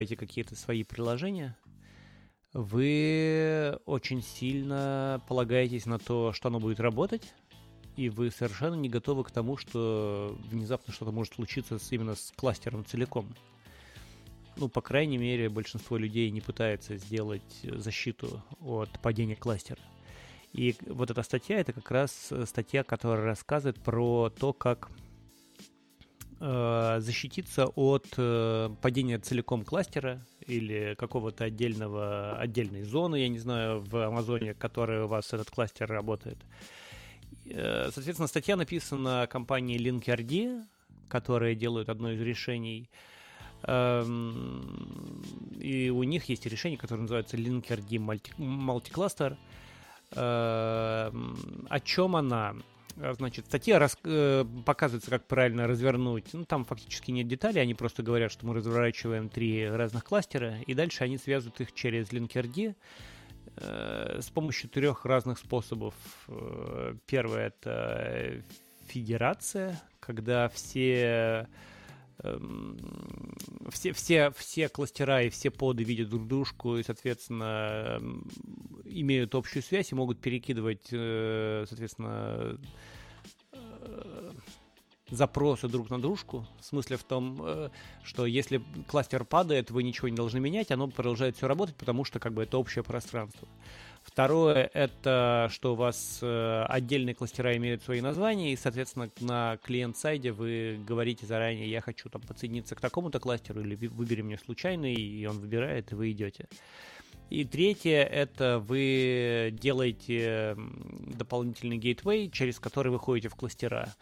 какие-то свои приложения, вы очень сильно полагаетесь на то, что оно будет работать, и вы совершенно не готовы к тому, что внезапно что-то может случиться именно с кластером целиком. Ну, по крайней мере, большинство людей не пытается сделать защиту от падения кластера. И вот эта статья, это как раз статья, которая рассказывает про то, как защититься от падения целиком кластера или какого-то отдельной зоны, я не знаю, в Амазоне, которая у вас этот кластер работает. Соответственно, статья написана компанией Linkerd, которая делает одно из решений. И у них есть решение, которое называется Linkerd Multicluster. О чем она? Значит, статья показывается, как правильно развернуть. Ну, там фактически нет деталей, они просто говорят, что мы разворачиваем 3 разных кластера, и дальше они связывают их через Linkerd с помощью 3 разных способов. Первое — это федерация, когда все кластера и все поды видят друг дружку и, соответственно, имеют общую связь и могут перекидывать, соответственно, запросы друг на дружку. В смысле в том, что если кластер падает, вы ничего не должны менять, оно продолжает все работать, потому что как бы это общее пространство. Второе — это что у вас отдельные кластера имеют свои названия, и, соответственно, на клиент-сайде вы говорите заранее: я хочу там подсоединиться к такому-то кластеру, или выбери мне случайный, и он выбирает, и вы идете. И третье — это вы делаете дополнительный гейтвей, через который вы ходите в кластера.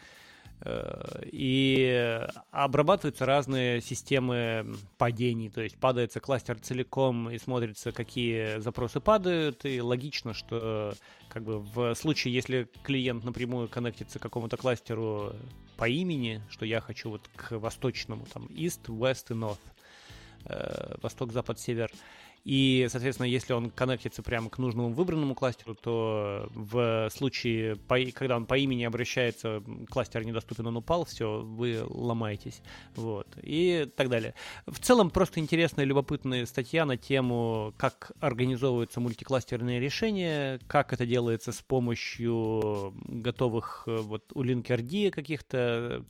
И обрабатываются разные системы падений, то есть падается кластер целиком и смотрится, какие запросы падают, и логично, что как бы в случае, если клиент напрямую коннектится к какому-то кластеру по имени, что я хочу вот к восточному, там, East, West и North, восток, запад, север, и, соответственно, если он коннектится прямо к нужному выбранному кластеру, то в случае, когда он по имени обращается, кластер недоступен, он упал, все, вы ломаетесь. Вот. И так далее. В целом, просто интересная, любопытная статья на тему, как организовываются мультикластерные решения, как это делается с помощью готовых вот у Linkerd каких-то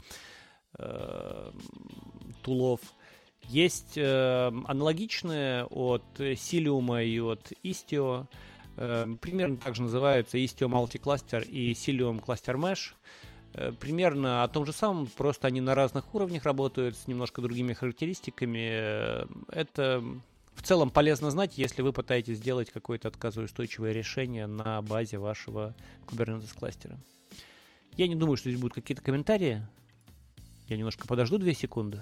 тулов. Есть аналогичные от Cilium и от Istio. Примерно так же называются Istio Multicluster и Cilium Cluster Mesh. Примерно о том же самом, просто они на разных уровнях работают с немножко другими характеристиками. Это в целом полезно знать, если вы пытаетесь сделать какое-то отказоустойчивое решение на базе вашего Kubernetes кластера. Я не думаю, что здесь будут какие-то комментарии. Я немножко подожду 2 секунды.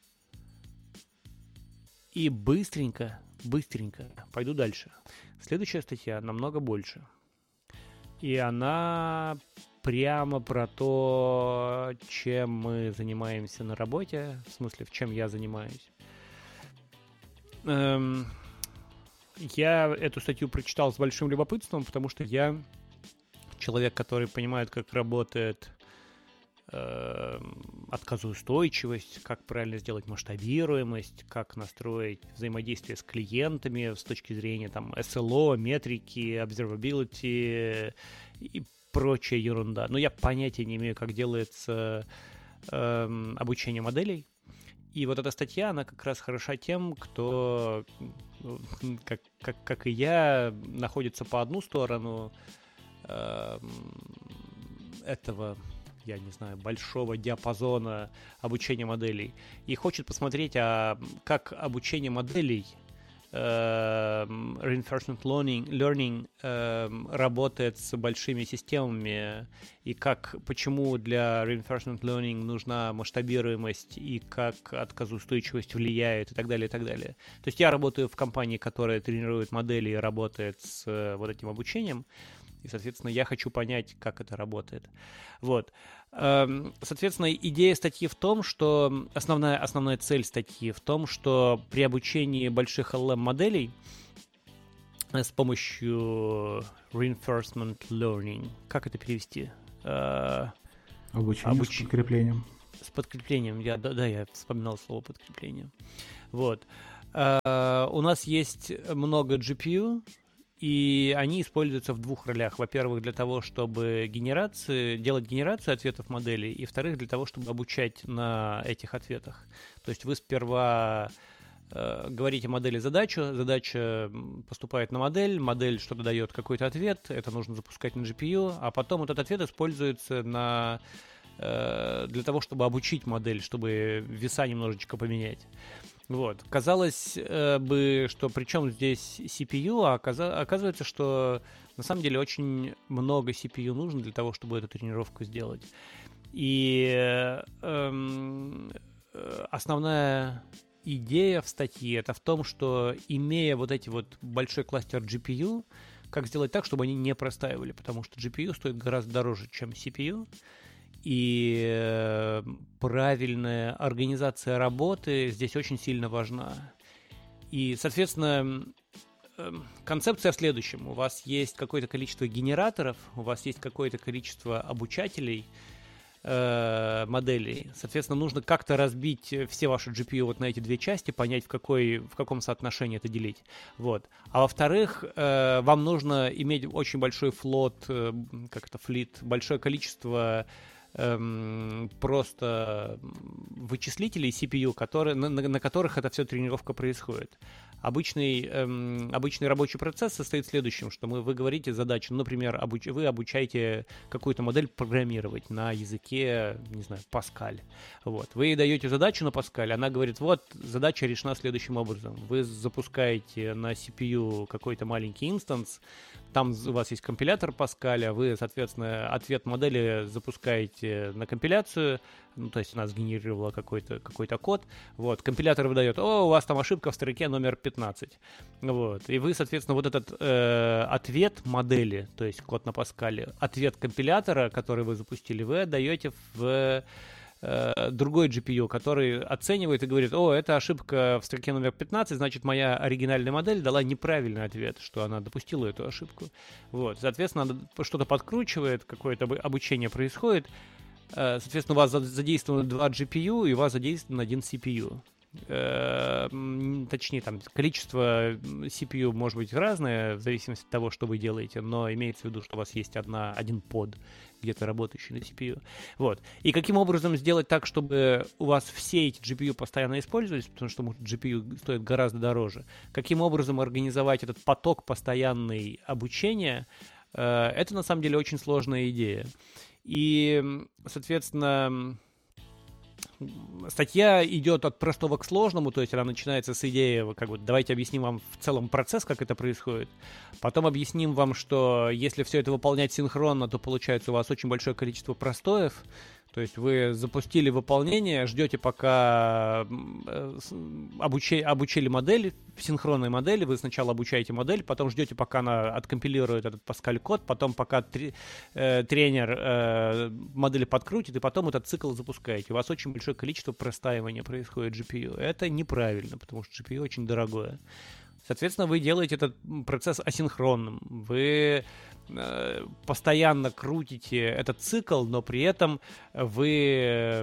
И быстренько пойду дальше. Следующая статья намного больше. И она прямо про то, чем мы занимаемся на работе. В смысле, в чем я занимаюсь. Я эту статью прочитал с большим любопытством, потому что я человек, который понимает, как работает отказоустойчивость, как правильно сделать масштабируемость, как настроить взаимодействие с клиентами с точки зрения там SLO, метрики, observability и прочая ерунда. Но я понятия не имею, как делается обучение моделей. И вот эта статья, она как раз хороша тем, кто, как и я, находится по одну сторону этого, я не знаю, большого диапазона обучения моделей и хочет посмотреть, как обучение моделей reinforcement learning работает с большими системами и почему для reinforcement learning нужна масштабируемость и как отказоустойчивость влияет и так далее, и так далее. То есть я работаю в компании, которая тренирует модели и работает с вот этим обучением. И, соответственно, я хочу понять, как это работает. Вот. Соответственно, идея статьи в том, что основная цель статьи в том, что при обучении больших LLM-моделей с помощью reinforcement learning, как это перевести? Обучение с подкреплением. С подкреплением, я вспоминал слово подкрепление. Вот. У нас есть много GPU, и они используются в двух ролях. Во-первых, для того, чтобы делать генерацию ответов моделей, и, во-вторых, для того, чтобы обучать на этих ответах. То есть вы сперва говорите модели задача поступает на модель что-то дает какой-то ответ, это нужно запускать на GPU, а потом этот ответ используется для того, чтобы обучить модель, чтобы веса немножечко поменять. Вот. Казалось бы, что при чем здесь CPU, а оказывается, что на самом деле очень много CPU нужно для того, чтобы эту тренировку сделать. И основная идея в статье это в том, что имея вот эти вот большой кластер GPU, как сделать так, чтобы они не простаивали, потому что GPU стоит гораздо дороже, чем CPU. И правильная организация работы здесь очень сильно важна. И, соответственно, концепция в следующем. У вас есть какое-то количество генераторов, у вас есть какое-то количество обучателей моделей. Соответственно, нужно как-то разбить все ваши GPU вот на эти две части, понять, в каком соотношении это делить. Вот. А во-вторых, вам нужно иметь очень большой флит, большое количество просто вычислителей CPU, на которых эта вся тренировка происходит. Обычный рабочий процесс состоит в следующем, что вы говорите задачу, например, вы обучаете какую-то модель программировать на языке, не знаю, Pascal. Вот. Вы ей даете задачу на Pascal, она говорит, вот, задача решена следующим образом. Вы запускаете на CPU какой-то маленький инстанс, там у вас есть компилятор Pascal, вы, соответственно, ответ модели запускаете на компиляцию, то есть она сгенерировала какой-то код, вот, компилятор выдает, у вас там ошибка в строке номер 15, вот, и вы, соответственно, вот этот ответ модели, то есть код на Pascal, ответ компилятора, который вы запустили, вы отдаете в другой GPU, который оценивает и говорит, это ошибка в строке номер 15, значит, моя оригинальная модель дала неправильный ответ, что она допустила эту ошибку. Вот, соответственно, она что-то подкручивает, какое-то обучение происходит, соответственно, у вас задействовано 2 GPU и у вас задействован 1 CPU. Точнее, там количество CPU может быть разное в зависимости от того, что вы делаете, но имеется в виду, что у вас есть один под где-то работающий на CPU. Вот. И каким образом сделать так, чтобы у вас все эти GPU постоянно использовались, потому что GPU стоит гораздо дороже. Каким образом организовать этот поток постоянной обучения, это на самом деле очень сложная идея. И, соответственно, статья идет от простого к сложному, то есть она начинается с идеи, давайте объясним вам в целом процесс, как это происходит. Потом объясним вам, что если все это выполнять синхронно, то получается у вас очень большое количество простоев. То есть вы запустили выполнение, ждете, пока обучили модель, в синхронной модели, вы сначала обучаете модель, потом ждете, пока она откомпилирует этот Pascal код, потом пока тренер модели подкрутит, и потом этот цикл запускаете. У вас очень большое количество простаивания происходит GPU. Это неправильно, потому что GPU очень дорогое. Соответственно, вы делаете этот процесс асинхронным. Вы постоянно крутите этот цикл, но при этом вы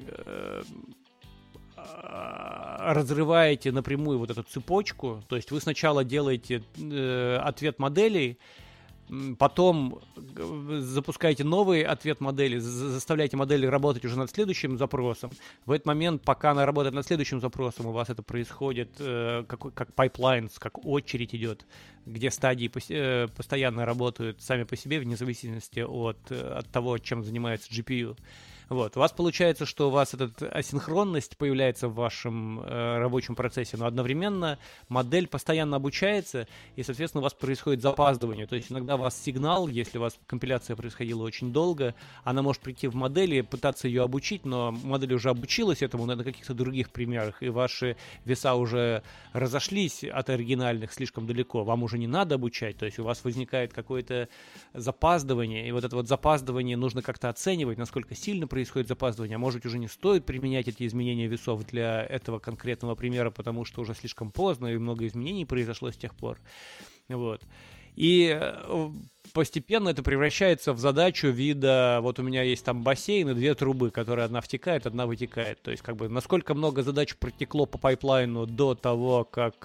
разрываете напрямую вот эту цепочку. То есть вы сначала делаете ответ моделей, потом запускаете новый ответ модели, заставляете модель работать уже над следующим запросом. В этот момент, пока она работает над следующим запросом, у вас это происходит как пайплайн, как очередь идет, где стадии постоянно работают сами по себе, вне зависимости от того, чем занимается GPU. Вот. У вас получается, что у вас эта асинхронность появляется в вашем рабочем процессе, но одновременно модель постоянно обучается, и, соответственно, у вас происходит запаздывание. То есть иногда у вас сигнал, если у вас компиляция происходила очень долго, она может прийти в модель и пытаться ее обучить, но модель уже обучилась этому на каких-то других примерах, и ваши веса уже разошлись от оригинальных слишком далеко, вам уже не надо обучать, то есть у вас возникает какое-то запаздывание, и вот это вот запаздывание нужно как-то оценивать, насколько сильно происходит запаздывание, а может уже не стоит применять эти изменения весов для этого конкретного примера, потому что уже слишком поздно и много изменений произошло с тех пор. Вот. И постепенно это превращается в задачу вида, вот у меня есть там бассейн и две трубы, которые одна втекает, одна вытекает. То есть, как бы, насколько много задач протекло по пайплайну до того, как